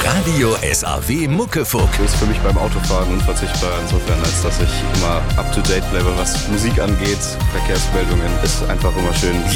Radio SAW Muckefuck. Ist für mich beim Autofahren unverzichtbar, insofern, als dass ich immer up-to-date bleibe, was Musik angeht. Verkehrsmeldungen ist einfach immer schön.